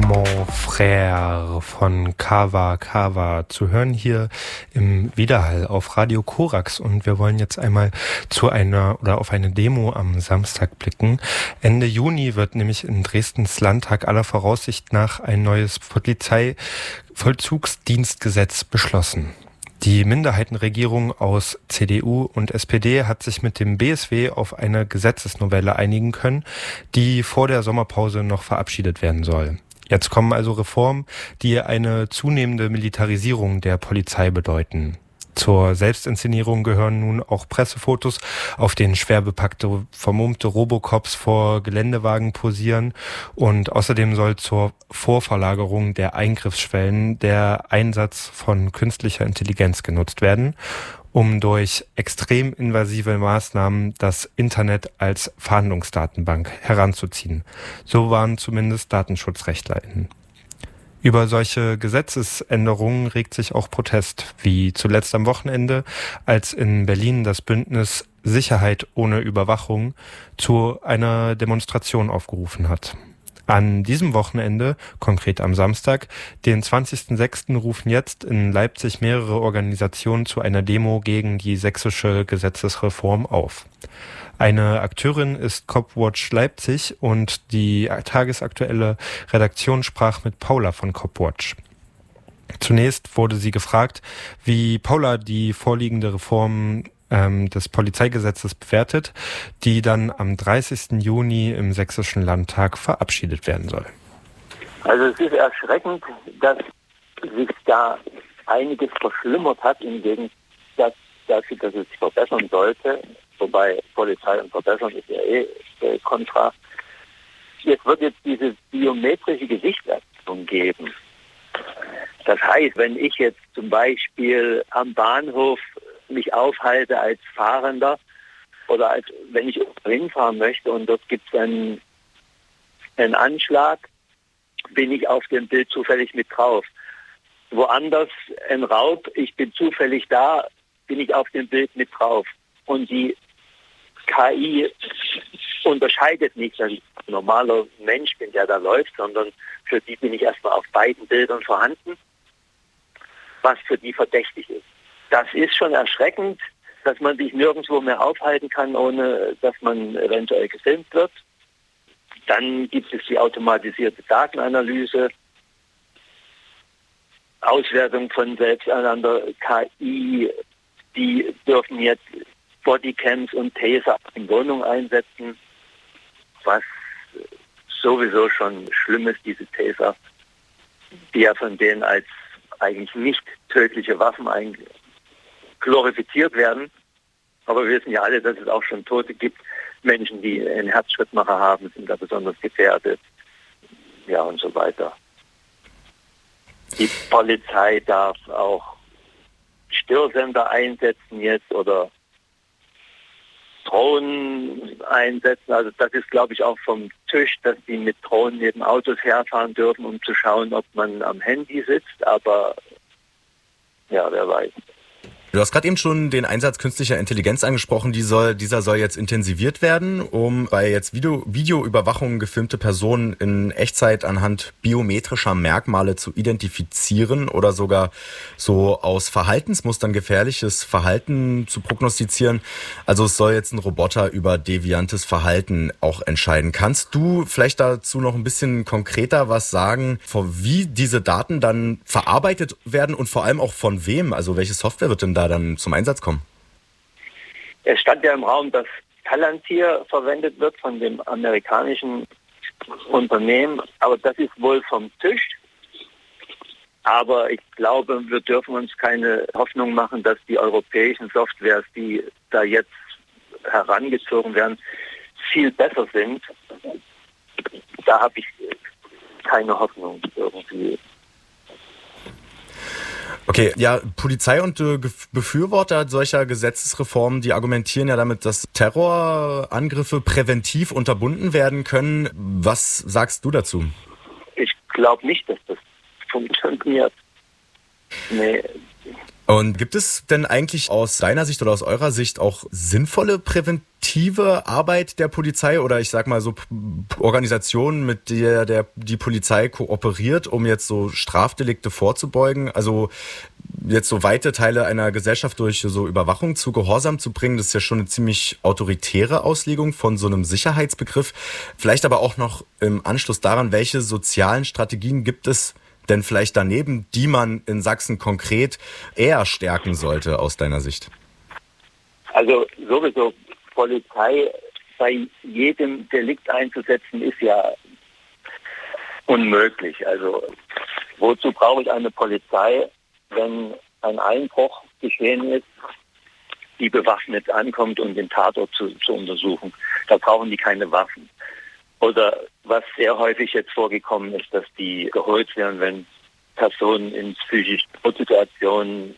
Mon Frère von Kawa Kawa zu hören hier im Widerhall auf Radio Korax, und wir wollen jetzt einmal auf eine Demo am Samstag blicken. Ende Juni wird nämlich in Dresdens Landtag aller Voraussicht nach ein neues Polizeivollzugsdienstgesetz beschlossen. Die Minderheitenregierung aus CDU und SPD hat sich mit dem BSW auf eine Gesetzesnovelle einigen können, die vor der Sommerpause noch verabschiedet werden soll. Jetzt kommen also Reformen, die eine zunehmende Militarisierung der Polizei bedeuten. Zur Selbstinszenierung gehören nun auch Pressefotos, auf denen schwer bepackte, vermummte Robocops vor Geländewagen posieren, und außerdem soll zur Vorverlagerung der Eingriffsschwellen der Einsatz von künstlicher Intelligenz genutzt werden, um durch extrem invasive Maßnahmen das Internet als Fahndungsdatenbank heranzuziehen. So waren zumindest DatenschutzrechtlerInnen. Über solche Gesetzesänderungen regt sich auch Protest, wie zuletzt am Wochenende, als in Berlin das Bündnis Sicherheit ohne Überwachung zu einer Demonstration aufgerufen hat. An diesem Wochenende, konkret am Samstag, den 20.06., rufen jetzt in Leipzig mehrere Organisationen zu einer Demo gegen die sächsische Gesetzesreform auf. Eine Akteurin ist Copwatch Leipzig, und die tagesaktuelle Redaktion sprach mit Paula von Copwatch. Zunächst wurde sie gefragt, wie Paula die vorliegende Reform des Polizeigesetzes bewertet, die dann am 30. Juni im Sächsischen Landtag verabschiedet werden soll. Also es ist erschreckend, dass sich da einiges verschlimmert hat, im Gegensatz dafür, dass es sich verbessern sollte. Wobei Polizei und Verbessern ist ja kontra. Es wird jetzt diese biometrische Gesichtserkennung geben. Das heißt, wenn ich jetzt zum Beispiel am Bahnhof mich aufhalte als Fahrender oder wenn ich hinfahren möchte und dort gibt es einen Anschlag, bin ich auf dem Bild zufällig mit drauf. Woanders ein Raub, ich bin zufällig da, bin ich auf dem Bild mit drauf. Und die KI unterscheidet nicht, dass ich ein normaler Mensch bin, der da läuft, sondern für die bin ich erstmal auf beiden Bildern vorhanden, was für die verdächtig ist. Das ist schon erschreckend, dass man sich nirgendwo mehr aufhalten kann, ohne dass man eventuell gefilmt wird. Dann gibt es die automatisierte Datenanalyse, Auswertung von selbsteinander KI, die dürfen jetzt Bodycams und Taser in Wohnungen einsetzen, was sowieso schon schlimm ist, diese Taser, die ja von denen als eigentlich nicht tödliche Waffen glorifiziert werden. Aber wir wissen ja alle, dass es auch schon Tote gibt. Menschen, die einen Herzschrittmacher haben, sind da besonders gefährdet. Ja, und so weiter. Die Polizei darf auch Störsender einsetzen jetzt oder Drohnen einsetzen. Also das ist, glaube ich, auch vom Tisch, dass die mit Drohnen neben Autos herfahren dürfen, um zu schauen, ob man am Handy sitzt. Aber ja, wer weiß. Du hast gerade eben schon den Einsatz künstlicher Intelligenz angesprochen. Dieser soll jetzt intensiviert werden, um bei jetzt Videoüberwachung gefilmte Personen in Echtzeit anhand biometrischer Merkmale zu identifizieren oder sogar so aus Verhaltensmustern gefährliches Verhalten zu prognostizieren. Also es soll jetzt ein Roboter über deviantes Verhalten auch entscheiden. Kannst du vielleicht dazu noch ein bisschen konkreter was sagen, wie diese Daten dann verarbeitet werden und vor allem auch von wem? Also welche Software wird denn da dann zum Einsatz kommen? Es stand ja im Raum, dass Palantir verwendet wird von dem amerikanischen Unternehmen, aber das ist wohl vom Tisch. Aber ich glaube, wir dürfen uns keine Hoffnung machen, dass die europäischen Softwares, die da jetzt herangezogen werden, viel besser sind. Da habe ich keine Hoffnung irgendwie. Okay, ja, Polizei und Befürworter solcher Gesetzesreformen, die argumentieren ja damit, dass Terrorangriffe präventiv unterbunden werden können. Was sagst du dazu? Ich glaube nicht, dass das funktioniert. Nee. Und gibt es denn eigentlich aus deiner Sicht oder aus eurer Sicht auch sinnvolle präventive aktive Arbeit der Polizei oder ich sag mal so Organisationen, mit der die Polizei kooperiert, um jetzt so Strafdelikte vorzubeugen? Also jetzt so weite Teile einer Gesellschaft durch so Überwachung zu Gehorsam zu bringen, das ist ja schon eine ziemlich autoritäre Auslegung von so einem Sicherheitsbegriff. Vielleicht aber auch noch im Anschluss daran, welche sozialen Strategien gibt es denn vielleicht daneben, die man in Sachsen konkret eher stärken sollte aus deiner Sicht? Also sowieso Polizei bei jedem Delikt einzusetzen, ist ja unmöglich. Also wozu brauche ich eine Polizei, wenn ein Einbruch geschehen ist, die bewaffnet ankommt, um den Tatort zu untersuchen? Da brauchen die keine Waffen. Oder was sehr häufig jetzt vorgekommen ist, dass die geholt werden, wenn Personen in psychischen Notsituationen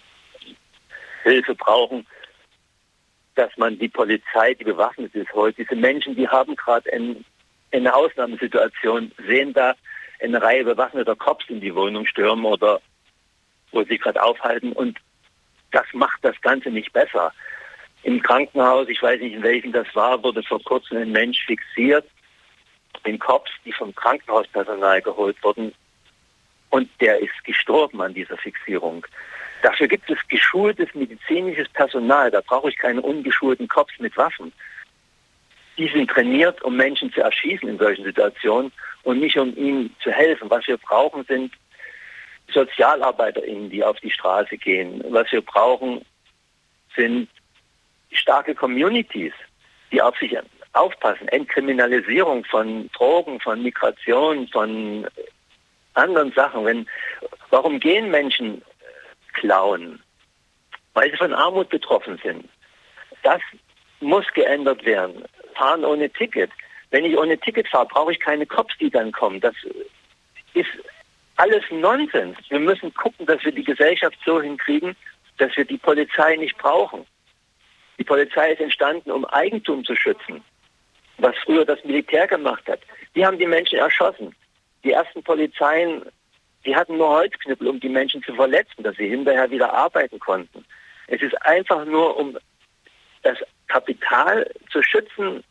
Hilfe brauchen, dass man die Polizei, die bewaffnet ist, holt. Diese Menschen, die haben gerade in einer Ausnahmesituation, sehen da eine Reihe bewaffneter Cops in die Wohnung stürmen oder wo sie gerade aufhalten, und das macht das Ganze nicht besser. Im Krankenhaus, ich weiß nicht in welchem das war, wurde vor kurzem ein Mensch fixiert, den Cops, die vom Krankenhauspersonal geholt wurden, und der ist gestorben an dieser Fixierung. Dafür gibt es geschultes medizinisches Personal, da brauche ich keine ungeschulten Cops mit Waffen. Die sind trainiert, um Menschen zu erschießen in solchen Situationen und nicht um ihnen zu helfen. Was wir brauchen, sind SozialarbeiterInnen, die auf die Straße gehen. Was wir brauchen, sind starke Communities, die auf sich aufpassen. Entkriminalisierung von Drogen, von Migration, von anderen Sachen. Warum gehen Menschen klauen? Weil sie von Armut betroffen sind. Das muss geändert werden. Fahren ohne Ticket. Wenn ich ohne Ticket fahre, brauche ich keine Cops, die dann kommen. Das ist alles Nonsens. Wir müssen gucken, dass wir die Gesellschaft so hinkriegen, dass wir die Polizei nicht brauchen. Die Polizei ist entstanden, um Eigentum zu schützen, was früher das Militär gemacht hat. Die haben die Menschen erschossen. Die ersten Polizeien, die hatten nur Holzknüppel, um die Menschen zu verletzen, dass sie hinterher wieder arbeiten konnten. Es ist einfach nur, um das Kapital zu schützen.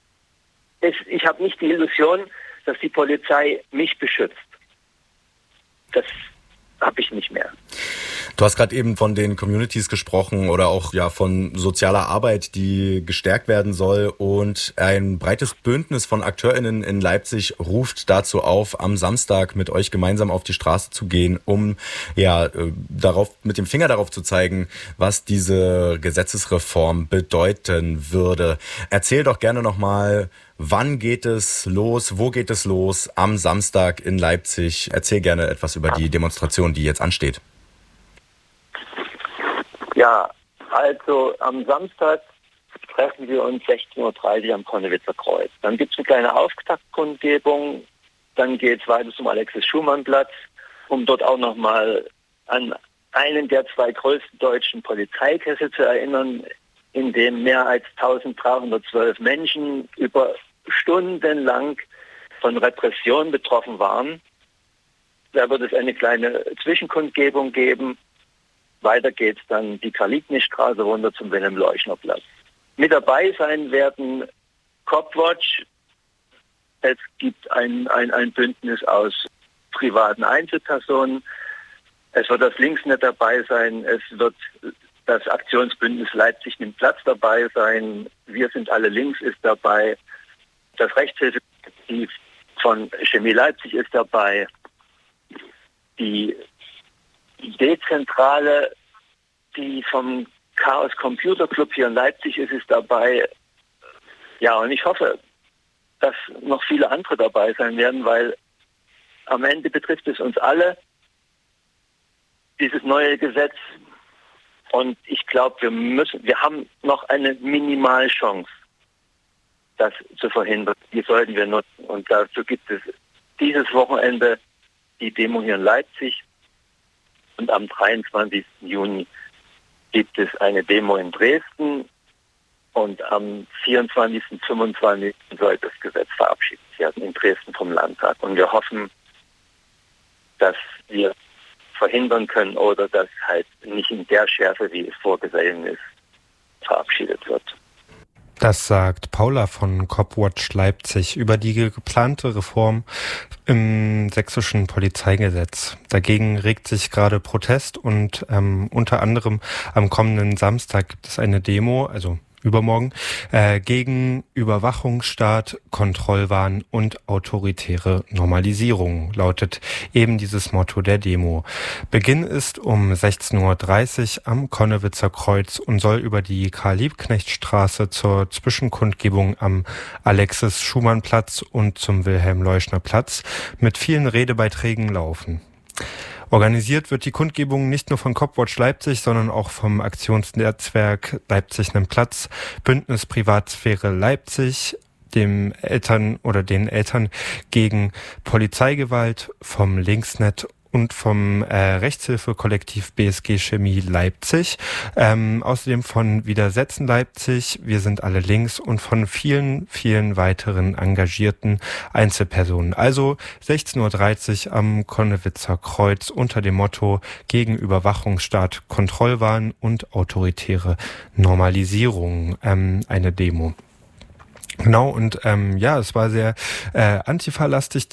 Ich habe nicht die Illusion, dass die Polizei mich beschützt. Das habe ich nicht mehr. Du hast gerade eben von den Communities gesprochen oder auch ja von sozialer Arbeit, die gestärkt werden soll, und ein breites Bündnis von AkteurInnen in Leipzig ruft dazu auf, am Samstag mit euch gemeinsam auf die Straße zu gehen, um ja mit dem Finger darauf zu zeigen, was diese Gesetzesreform bedeuten würde. Erzähl doch gerne nochmal, wann geht es los, wo geht es los am Samstag in Leipzig? Erzähl gerne etwas über die Demonstration, die jetzt ansteht. Ja, also am Samstag treffen wir uns 16.30 Uhr am Konnewitzer Kreuz. Dann gibt es eine kleine Auftaktkundgebung, dann geht es weiter zum Alexis-Schumann-Platz, um dort auch nochmal an einen der 2 größten deutschen Polizeikessel zu erinnern, in dem mehr als 1312 Menschen über Stunden lang von Repression betroffen waren. Da wird es eine kleine Zwischenkundgebung geben. Weiter geht es dann die Karl-Liebknecht-Straße runter zum Wilhelm-Leuschner-Platz. Mit dabei sein werden Copwatch. Es gibt ein Bündnis aus privaten Einzelpersonen. Es wird das Linksnet dabei sein. Es wird das Aktionsbündnis Leipzig nimmt Platz dabei sein. Wir sind alle links ist dabei. Das Rechtshilfekollektiv von Chemie Leipzig ist dabei. Die Dezentrale, die vom Chaos Computer Club hier in Leipzig ist dabei. Ja, und ich hoffe, dass noch viele andere dabei sein werden, weil am Ende betrifft es uns alle, dieses neue Gesetz. Und ich glaube, wir haben noch eine Minimalchance, das zu verhindern. Die sollten wir nutzen. Und dazu gibt es dieses Wochenende die Demo hier in Leipzig. Und am 23. Juni gibt es eine Demo in Dresden. Und am 24. und 25. soll das Gesetz verabschiedet werden in Dresden vom Landtag. Und wir hoffen, dass wir verhindern können oder dass halt nicht in der Schärfe, wie es vorgesehen ist, verabschiedet wird. Das sagt Paula von Copwatch Leipzig über die geplante Reform im sächsischen Polizeigesetz. Dagegen regt sich gerade Protest und unter anderem am kommenden Samstag gibt es eine Demo, also übermorgen, gegen Überwachungsstaat, Kontrollwahn und autoritäre Normalisierung, lautet eben dieses Motto der Demo. Beginn ist um 16.30 Uhr am Konnewitzer Kreuz und soll über die Karl-Liebknecht-Straße zur Zwischenkundgebung am Alexis-Schumann-Platz und zum Wilhelm-Leuschner-Platz mit vielen Redebeiträgen laufen. Organisiert wird die Kundgebung nicht nur von Copwatch Leipzig, sondern auch vom Aktionsnetzwerk Leipzig nimmt Platz, Bündnis Privatsphäre Leipzig, den Eltern gegen Polizeigewalt, vom Linksnet und vom Rechtshilfekollektiv BSG Chemie Leipzig, außerdem von Widersetzen Leipzig, wir sind alle links und von vielen, vielen weiteren engagierten Einzelpersonen. Also 16.30 Uhr am Konnewitzer Kreuz unter dem Motto gegen Überwachungsstaat, Kontrollwahn und autoritäre Normalisierung, eine Demo. Genau, und es war sehr antifa-lastig,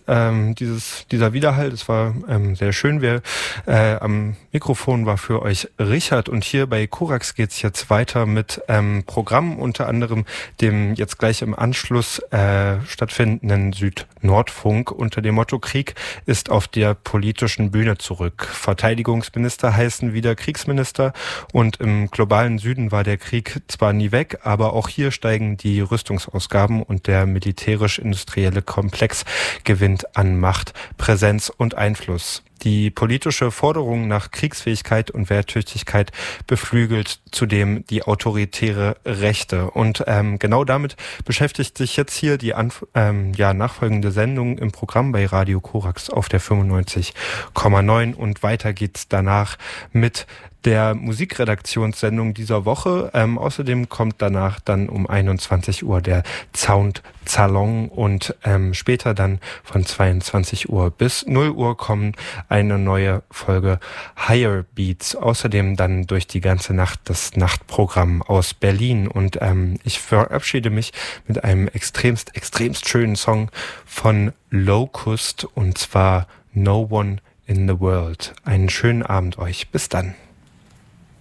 dieser Widerhall. Es war sehr schön. Am Mikrofon war für euch Richard, und hier bei Korax geht's jetzt weiter mit Programmen, unter anderem dem jetzt gleich im Anschluss stattfindenden Süd-Nordfunk unter dem Motto Krieg ist auf der politischen Bühne zurück. Verteidigungsminister heißen wieder Kriegsminister, und im globalen Süden war der Krieg zwar nie weg, aber auch hier steigen die Rüstungsausgaben und der militärisch-industrielle Komplex gewinnt an Macht, Präsenz und Einfluss. Die politische Forderung nach Kriegsfähigkeit und Wehrtüchtigkeit beflügelt zudem die autoritäre Rechte. Und genau damit beschäftigt sich jetzt hier die nachfolgende Sendung im Programm bei Radio Korax auf der 95,9. Und weiter geht's danach mit der Musikredaktionssendung dieser Woche. Außerdem kommt danach dann um 21 Uhr der Soundsalon und später dann von 22 Uhr bis 0 Uhr kommen eine neue Folge Higher Beats. Außerdem dann durch die ganze Nacht das Nachtprogramm aus Berlin. Und ich verabschiede mich mit einem extremst schönen Song von Locust, und zwar No One in the World. Einen schönen Abend euch. Bis dann.